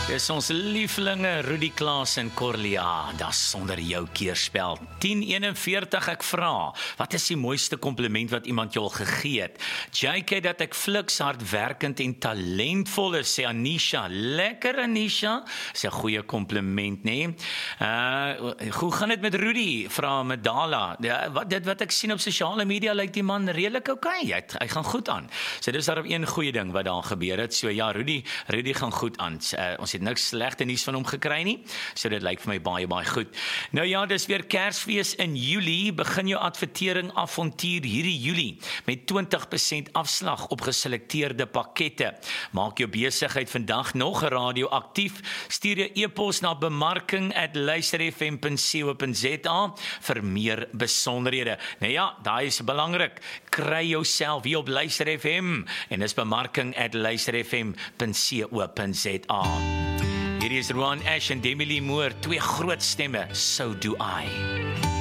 Dis ons lieflinge Rudy Klaas en Corlia, das sonder jou keerspel. 10:41 ek vra, wat is die mooiste kompliment wat iemand jou al gegee het? JK, dat ek fliks hardwerkend en talentvol is, sê Anisha. Lekker Anisha, is 'n goeie kompliment, nee. Hoe gaan dit met Rudy? Vra Medala. Ja, wat ek sien op sosiale media, lyk die man redelik okay. Hy gaan goed aan. So dis daar een goeie ding wat daar gebeur het. So ja, Rudy gaan goed aan. Ons het niks slegte nuus van hom gekry nie. So dit lyk vir my baie goed. Nou ja, dis weer Kersfees in Julie. Begin jou advertering avontuur hierdie Julie met 20% afslag op geselekteerde pakkette. Maak jou besigheid vandag nog radioaktief. Stuur jou e-pos na bemarking@luisterfm.co.za vir meer besonderhede. Nou ja, daai is belangrik. Kry jouself hier op Luister FM en dis bemarking@luisterfm.co.za. Hier is Ron Ash en Demi Lee Moore, twee groot stemme, So Do I.